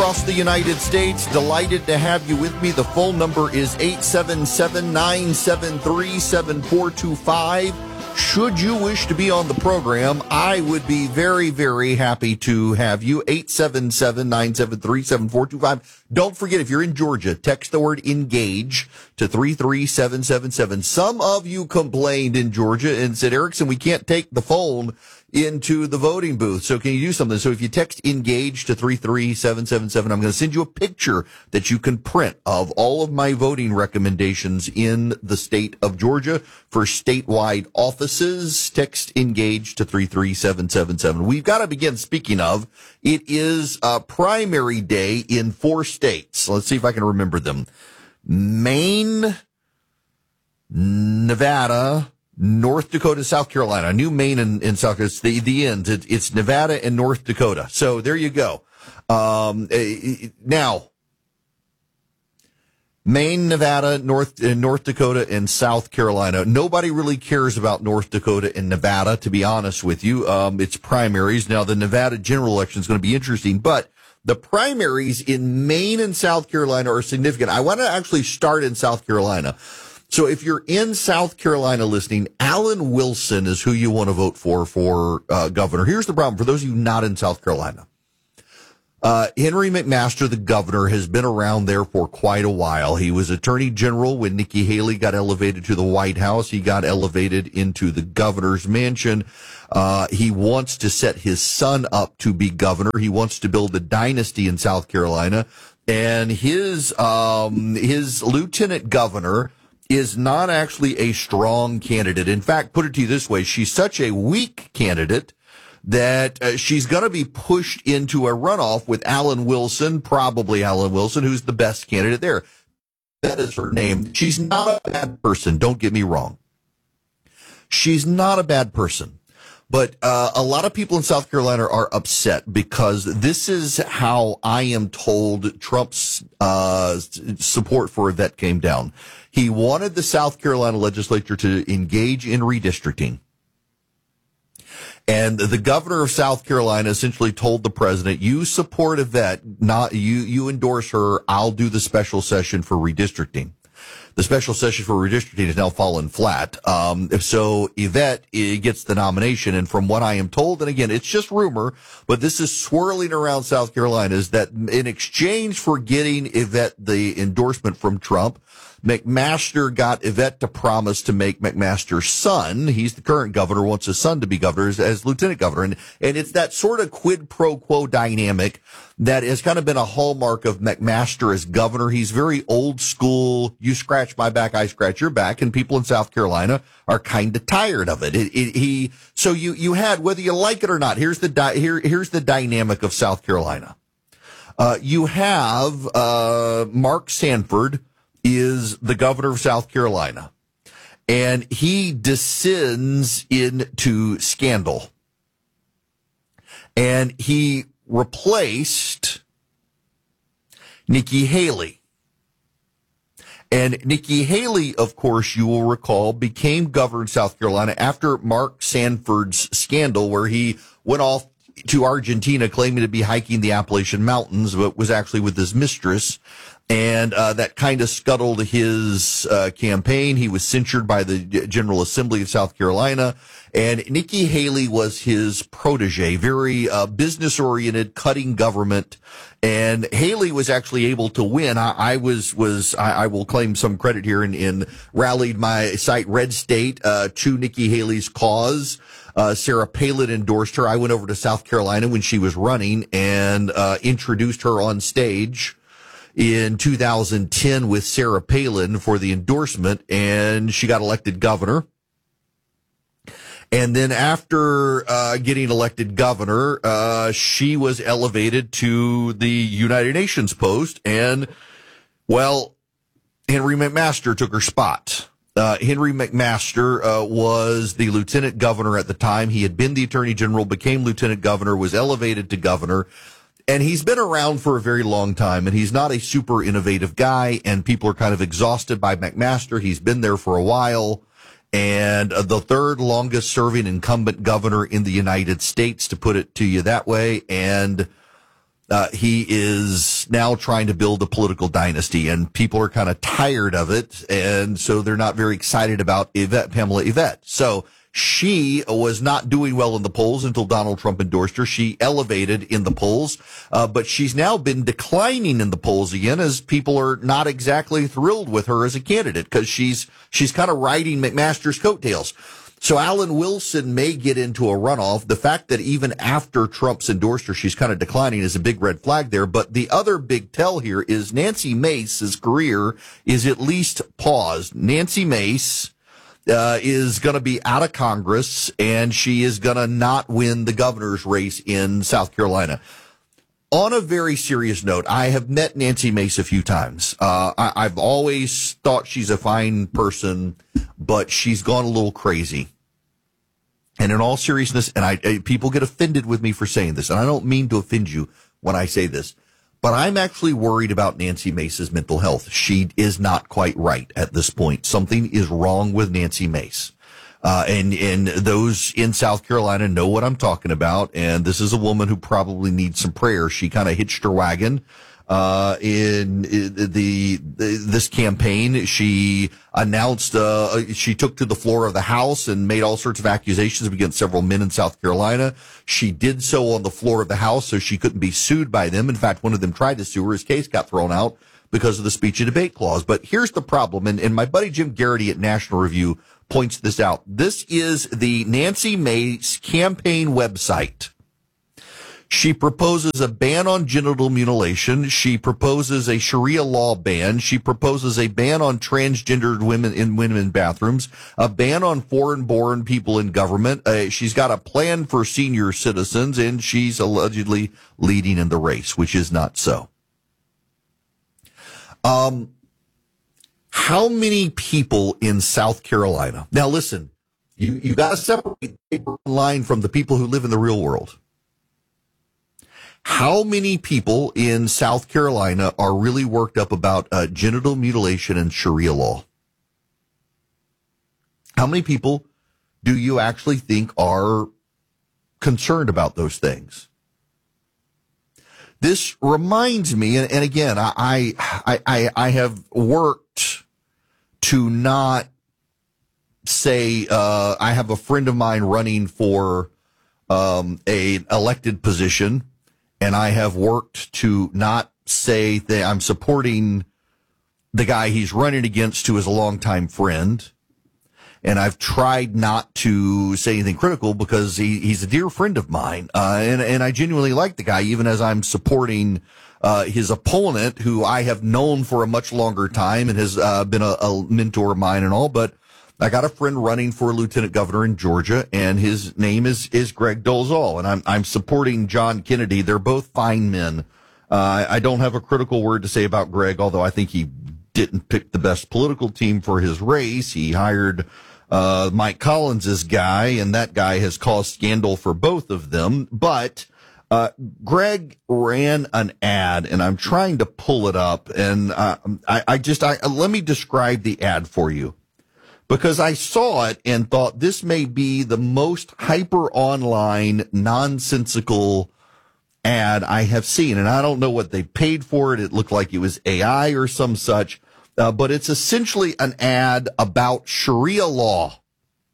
across the United States. Delighted to have you with me. The phone number is 877-973-7425. Should you wish to be on the program, I would be very, very happy to have you. 877-973-7425. Don't forget, if you're in Georgia, text the word engage to 33777. Some of you complained in Georgia and said, Erickson, we can't take the phone into the voting booth. So can you do something? So if you text engage to 33777, I'm going to send you a picture that you can print of all of my voting recommendations in the state of Georgia for statewide offices. Text engage to 33777. We've got to begin. Speaking of, it is primary day in 4 states. Let's see if I can remember them. Maine, Nevada, North Dakota, South Carolina. I knew Maine and South Carolina. It's the ends. It's Nevada and North Dakota. So there you go. Now, Maine, Nevada, North Dakota, and South Carolina. Nobody really cares about North Dakota and Nevada, to be honest with you. It's primaries. Now, the Nevada general election is going to be interesting, but the primaries in Maine and South Carolina are significant. I want to actually start in South Carolina. So if you're in South Carolina listening, Alan Wilson is who you want to vote for governor. Here's the problem for those of you not in South Carolina. Henry McMaster, the governor, has been around there for quite a while. He was attorney general when Nikki Haley got elevated to the White House. He got elevated into the governor's mansion. He wants to set his son up to be governor. He wants to build a dynasty in South Carolina. And his lieutenant governor is not actually a strong candidate. In fact, put it to you this way, she's such a weak candidate that she's going to be pushed into a runoff with Alan Wilson, probably Alan Wilson, who's the best candidate there. That is her name. She's not a bad person, don't get me wrong. She's not a bad person. But a lot of people in South Carolina are upset because this is how I am told Trump's support for Yvette came down. He wanted the South Carolina legislature to engage in redistricting. And the governor of South Carolina essentially told the president, you support Yvette, not you endorse her, I'll do the special session for redistricting. The special session for redistricting has now fallen flat. So Yvette gets the nomination. And from what I am told, and again, it's just rumor, but this is swirling around South Carolina, is that in exchange for getting Yvette the endorsement from Trump, McMaster got Yvette to promise to make McMaster's son, he's the current governor, wants his son to be governor as lieutenant governor. And it's that sort of quid pro quo dynamic that has kind of been a hallmark of McMaster as governor. He's very old school. You scratch my back, I scratch your back. And people in South Carolina are kind of tired of it. So you had, whether you like it or not, here's the dynamic of South Carolina. You have, Mark Sanford is the governor of South Carolina, and he descends into scandal. And he replaced Nikki Haley. And Nikki Haley, of course, you will recall, became governor of South Carolina after Mark Sanford's scandal, where he went off to Argentina claiming to be hiking the Appalachian Mountains, but was actually with his mistress. And that kind of scuttled his campaign. He was censured by the General Assembly of South Carolina. And Nikki Haley was his protege, very business-oriented, cutting government. And Haley was actually able to win. I will claim some credit here and rallied my site Red State to Nikki Haley's cause. Sarah Palin endorsed her. I went over to South Carolina when she was running and introduced her on stage in 2010 with Sarah Palin for the endorsement, and she got elected governor. And then after getting elected governor, she was elevated to the United Nations post, and, well, Henry McMaster took her spot. Henry McMaster was the lieutenant governor at the time. He had been the attorney general, became lieutenant governor, was elevated to governor. And he's been around for a very long time, and he's not a super innovative guy, and people are kind of exhausted by McMaster. He's been there for a while, and the third longest serving incumbent governor in the United States, to put it to you that way. And he is now trying to build a political dynasty, and people are kind of tired of it, and so they're not very excited about Pamela Yvette. So she was not doing well in the polls until Donald Trump endorsed her. She elevated in the polls, but she's now been declining in the polls again as people are not exactly thrilled with her as a candidate because she's kind of riding McMaster's coattails. So Alan Wilson may get into a runoff. The fact that even after Trump's endorsed her, she's kind of declining is a big red flag there. But the other big tell here is Nancy Mace's career is at least paused. Nancy Mace is going to be out of Congress, and she is going to not win the governor's race in South Carolina. On a very serious note, I have met Nancy Mace a few times. I've always thought she's a fine person, but she's gone a little crazy. And in all seriousness, and people get offended with me for saying this, and I don't mean to offend you when I say this, but I'm actually worried about Nancy Mace's mental health. She is not quite right at this point. Something is wrong with Nancy Mace. And those in South Carolina know what I'm talking about. And this is a woman who probably needs some prayer. She kind of hitched her wagon, in this campaign. She announced, she took to the floor of the House and made all sorts of accusations against several men in South Carolina. She did so on the floor of the House so she couldn't be sued by them. In fact, one of them tried to sue her. His case got thrown out because of the speech and debate clause. But here's the problem. And my buddy Jim Garrity at National Review points this out. This is the Nancy Mace campaign website. She proposes a ban on genital mutilation. She proposes a Sharia law ban. She proposes a ban on transgendered women in bathrooms, a ban on foreign-born people in government. She's got a plan for senior citizens, and she's allegedly leading in the race, which is not so. How many people in South Carolina? Now, listen, you got to separate the paper line from the people who live in the real world. How many people in South Carolina are really worked up about genital mutilation and Sharia law? How many people do you actually think are concerned about those things? This reminds me, and again, I have worked to not say I have a friend of mine running for a elected position, and I have worked to not say that I'm supporting the guy he's running against, who is a longtime friend. And I've tried not to say anything critical because he's a dear friend of mine. And I genuinely like the guy, even as I'm supporting his opponent, who I have known for a much longer time and has been a mentor of mine and all. But I got a friend running for lieutenant governor in Georgia, and his name is Greg Dolezal, and I'm supporting John Kennedy. They're both fine men. I don't have a critical word to say about Greg, although I think he didn't pick the best political team for his race. He hired Mike Collins's guy, and that guy has caused scandal for both of them. But Greg ran an ad, and I'm trying to pull it up, and let me describe the ad for you, because I saw it and thought this may be the most hyper online, nonsensical ad I have seen. And I don't know what they paid for it. It looked like it was AI or some such, but it's essentially an ad about Sharia law.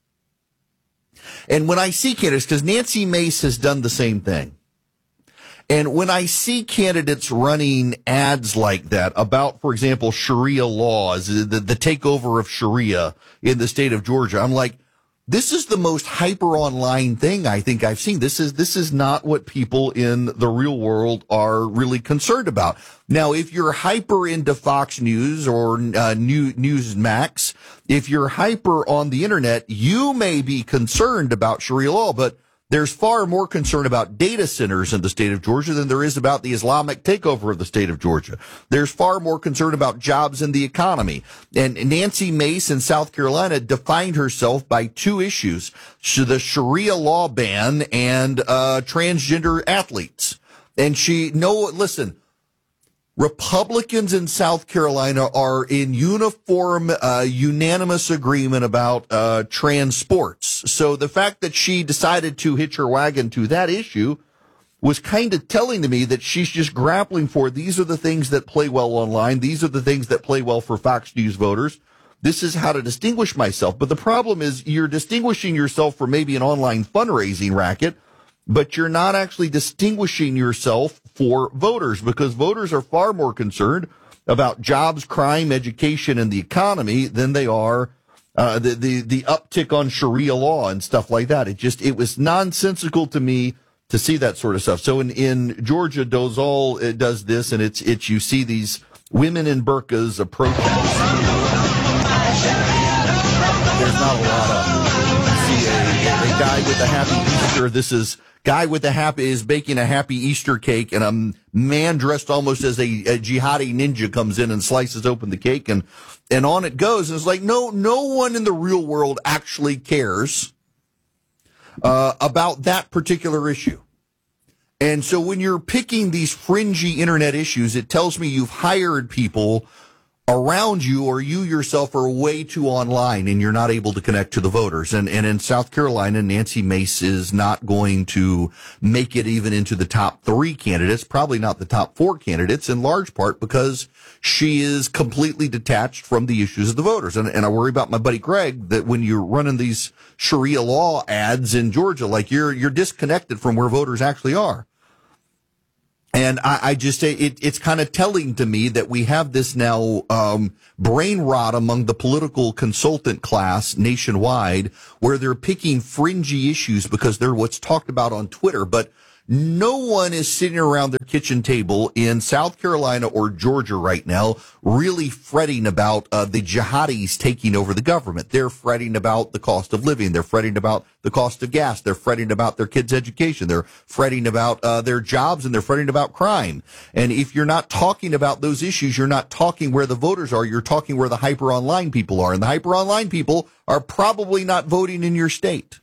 And when I see candidates, because Nancy Mace has done the same thing, and when I see candidates running ads like that about, for example, Sharia laws, the takeover of Sharia in the state of Georgia, I'm like, this is the most hyper online thing I think I've seen. This is not what people in the real world are really concerned about. Now, if you're hyper into Fox News or Newsmax, if you're hyper on the internet, you may be concerned about Sharia law, but there's far more concern about data centers in the state of Georgia than there is about the Islamic takeover of the state of Georgia. There's far more concern about jobs and the economy. And Nancy Mace in South Carolina defined herself by two issues: the Sharia law ban and transgender athletes. And listen, Republicans in South Carolina are in uniform, unanimous agreement about trans sports. So the fact that she decided to hitch her wagon to that issue was kind of telling to me that she's just grappling for, these are the things that play well online. These are the things that play well for Fox News voters. This is how to distinguish myself. But the problem is you're distinguishing yourself for maybe an online fundraising racket, but you're not actually distinguishing yourself for voters, because voters are far more concerned about jobs, crime, education, and the economy than they are the uptick on Sharia law and stuff like that. It was nonsensical to me to see that sort of stuff. So in Georgia, Dozal does this, and it's you see these women in burqas protest. There's not a lot of, you see a guy with a happy Easter. This is guy with a happy is baking a happy Easter cake, and a man dressed almost as a jihadi ninja comes in and slices open the cake, and on it goes. And it's like, no one in the real world actually cares about that particular issue. And so when you're picking these fringy internet issues, it tells me you've hired people around you, or you yourself are way too online and you're not able to connect to the voters. And in South Carolina, Nancy Mace is not going to make it even into the top 3 candidates, probably not the top 4 candidates, in large part because she is completely detached from the issues of the voters. And I worry about my buddy Greg, that when you're running these Sharia law ads in Georgia, like you're disconnected from where voters actually are. And I just say it's kind of telling to me that we have this now brain rot among the political consultant class nationwide, where they're picking fringy issues because they're what's talked about on Twitter. But no one is sitting around their kitchen table in South Carolina or Georgia right now really fretting about the jihadis taking over the government. They're fretting about the cost of living. They're fretting about the cost of gas. They're fretting about their kids' education. They're fretting about their jobs, and they're fretting about crime. And if you're not talking about those issues, you're not talking where the voters are. You're talking where the hyper online people are. And the hyper online people are probably not voting in your state.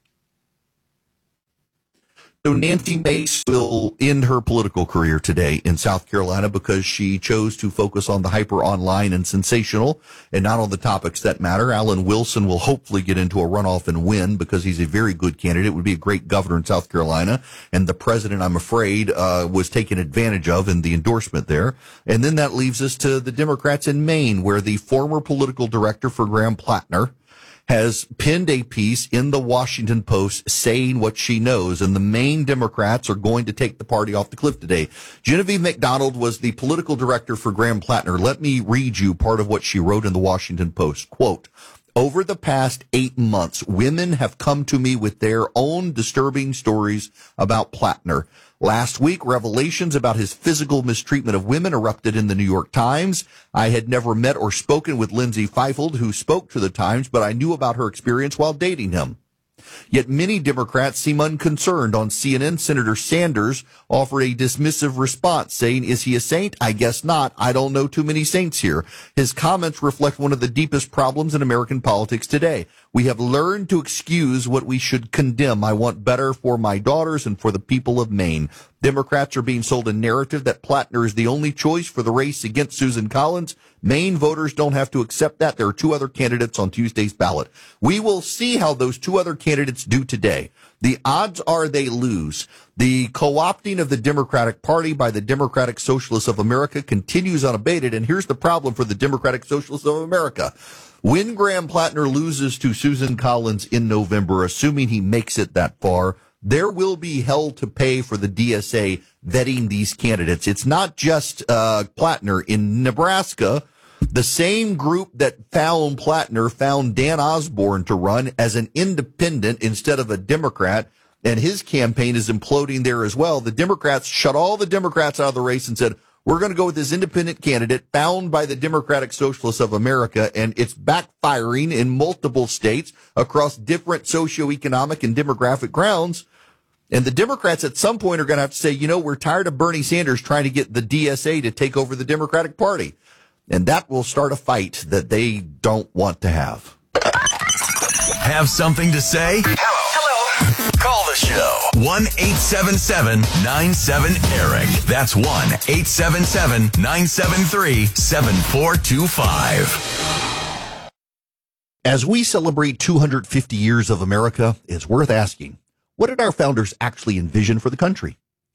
So Nancy Mace will end her political career today in South Carolina because she chose to focus on the hyper online and sensational and not on the topics that matter. Alan Wilson will hopefully get into a runoff and win because he's a very good candidate, would be a great governor in South Carolina. And the president, I'm afraid, was taken advantage of in the endorsement there. And then that leaves us to the Democrats in Maine, where the former political director for Graham Plattner has penned a piece in the Washington Post saying what she knows, and the Maine Democrats are going to take the party off the cliff today. Genevieve McDonald was the political director for Graham Plattner. Let me read you part of what she wrote in the Washington Post. Quote, "Over the past 8 months, women have come to me with their own disturbing stories about Plattner. Last week, revelations about his physical mistreatment of women erupted in the New York Times. I had never met or spoken with Lindsay Fifield, who spoke to the Times, but I knew about her experience while dating him. Yet many Democrats seem unconcerned. On CNN, Senator Sanders offered a dismissive response, saying, 'Is he a saint? I guess not. I don't know too many saints here.' His comments reflect one of the deepest problems in American politics today. We have learned to excuse what we should condemn. I want better for my daughters and for the people of Maine. Democrats are being sold a narrative that Plattner is the only choice for the race against Susan Collins. Maine voters don't have to accept that. There are 2 other candidates on Tuesday's ballot. We will see how those 2 other candidates do today. The odds are they lose. The co-opting of the Democratic Party by the Democratic Socialists of America continues unabated. And here's the problem for the Democratic Socialists of America. When Graham Plattner loses to Susan Collins in November, assuming he makes it that far, there will be hell to pay for the DSA vetting these candidates. It's not just Plattner. In Nebraska, the same group that found Plattner found Dan Osborne to run as an independent instead of a Democrat, and his campaign is imploding there as well. The Democrats shut all the Democrats out of the race and said, we're going to go with this independent candidate found by the Democratic Socialists of America, and it's backfiring in multiple states across different socioeconomic and demographic grounds. And the Democrats at some point are going to have to say, you know, we're tired of Bernie Sanders trying to get the DSA to take over the Democratic Party. And that will start a fight that they don't want to have. Have something to say? Hello. Call the show. 1-877-97-ERIC. That's 1-877-973-7425. As we celebrate 250 years of America, it's worth asking, what did our founders actually envision for the country?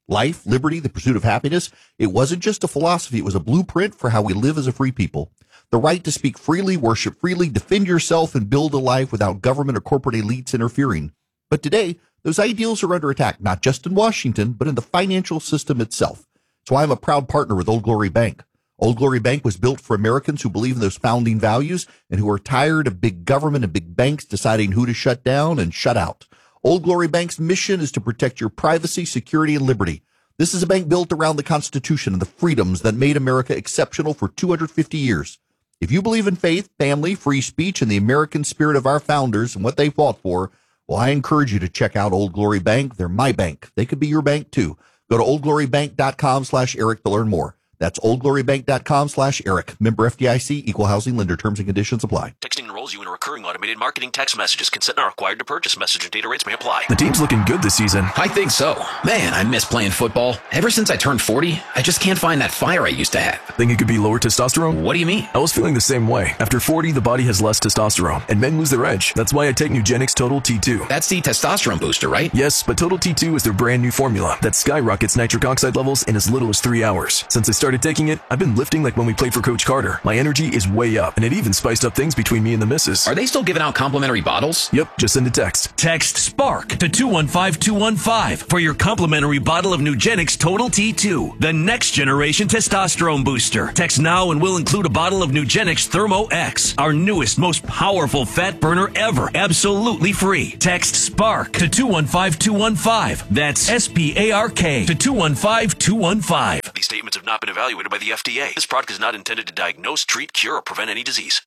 life, liberty, the pursuit of happiness. It wasn't just a philosophy. It was a blueprint for how we live as a free people. The right to speak freely, worship freely, defend yourself, and build a life without government or corporate elites interfering. But today, those ideals are under attack, not just in Washington, but in the financial system itself. That's why I'm a proud partner with Old Glory Bank. Old Glory Bank was built for Americans who believe in those founding values and who are tired of big government and big banks deciding who to shut down and shut out. Old Glory Bank's mission is to protect your privacy, security, and liberty. This is a bank built around the Constitution and the freedoms that made America exceptional for 250 years. If you believe in faith, family, free speech, and the American spirit of our founders and what they fought for, well, I encourage you to check out Old Glory Bank. They're my bank. They could be your bank, too. Go to oldglorybank.com/Eric to learn more. That's oldglorybank.com/Eric. Member FDIC, equal housing lender. Terms and conditions apply. Texting enrolls you in a recurring automated marketing text messages. Consent not required to purchase. Message and data rates may apply. The team's looking good this season. I think so. Man, I miss playing football. Ever since I turned 40, I just can't find that fire I used to have. Think it could be lower testosterone? What do you mean? I was feeling the same way. After 40, the body has less testosterone, and men lose their edge. That's why I take Nugenix Total T2. That's the testosterone booster, right? Yes, but Total T2 is their brand new formula that skyrockets nitric oxide levels in as little as 3 hours. Since I started taking it, I've been lifting like when we played for Coach Carter. My energy is way up, and it even spiced up things between me and the missus. Are they still giving out complimentary bottles? Yep, just send a text. Text SPARK to 215-215 for your complimentary bottle of Nugenix Total T2, the next generation testosterone booster. Text now and we'll include a bottle of Nugenix Thermo X, our newest, most powerful fat burner ever, absolutely free. Text SPARK to 215-215. That's SPARK to 215-215. These statements have not been evaluated by the FDA. This product is not intended to diagnose, treat, cure, or prevent any disease.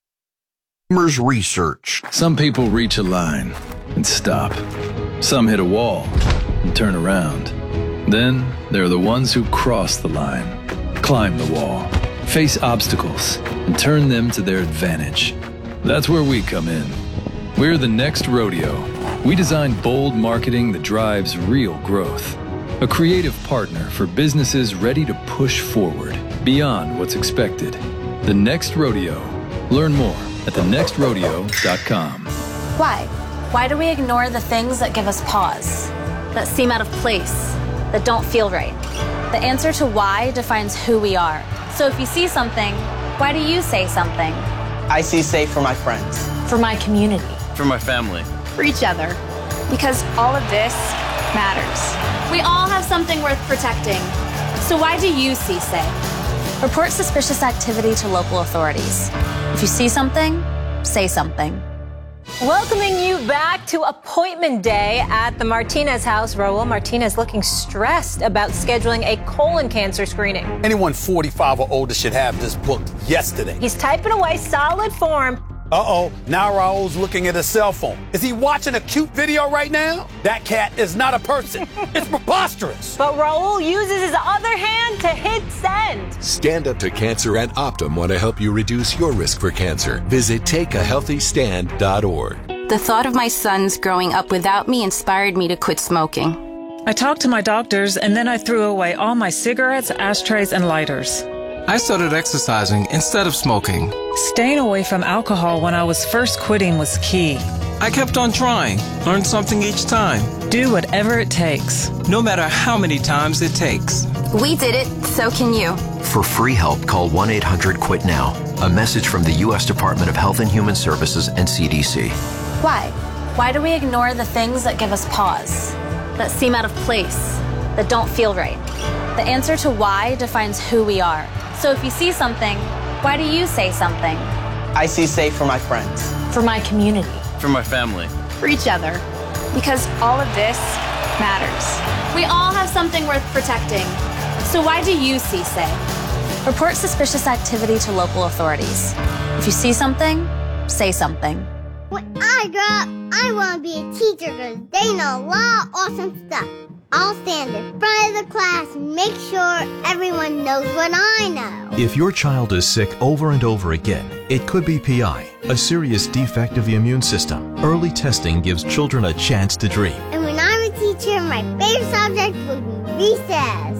Research. Some people reach a line and stop. Some hit a wall and turn around. Then there are the ones who cross the line, climb the wall, face obstacles, and turn them to their advantage. That's where we come in. We're the Next Rodeo. We design bold marketing that drives real growth. A creative partner for businesses ready to push forward beyond what's expected. The Next Rodeo. Learn more at thenextrodeo.com. Why? Why do we ignore the things that give us pause, that seem out of place, that don't feel right? The answer to why defines who we are. So if you see something, why do you say something? I see safe for my friends. For my community. For my family. For each other. Because all of this matters. We all have something worth protecting. So why do you see safe? Report suspicious activity to local authorities. If you see something, say something. Welcoming you back to appointment day at the Martinez house. Raul Martinez looking stressed about scheduling a colon cancer screening. Anyone 45 or older should have this booked yesterday. He's typing away, solid form. Uh-oh, now Raul's looking at his cell phone. Is he watching a cute video right now? That cat is not a person. It's preposterous. But Raul uses his other hand to hit send. Stand Up to Cancer and Optum want to help you reduce your risk for cancer. Visit takeahealthystand.org. The thought of my sons growing up without me inspired me to quit smoking. I talked to my doctors, and then I threw away all my cigarettes, ashtrays, and lighters. I started exercising instead of smoking. Staying away from alcohol when I was first quitting was key. I kept on trying, learned something each time. Do whatever it takes. No matter how many times it takes. We did it, so can you. For free help, call 1-800-QUIT-NOW. A message from the U.S. Department of Health and Human Services and CDC. Why? Why do we ignore the things that give us pause, that seem out of place, that don't feel right? The answer to why defines who we are. So if you see something, why do you say something? I see safe for my friends. For my community. For my family. For each other. Because all of this matters. We all have something worth protecting. So why do you see safe? Report suspicious activity to local authorities. If you see something, say something. When I grow up, I want to be a teacher because they know a lot of awesome stuff. I'll stand in front of the class and make sure everyone knows what I know. If your child is sick over and over again, it could be PI, a serious defect of the immune system. Early testing gives children a chance to dream. And when I'm a teacher, my favorite subject will be recess.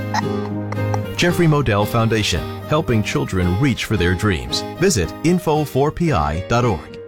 Jeffrey Modell Foundation, helping children reach for their dreams. Visit info4pi.org.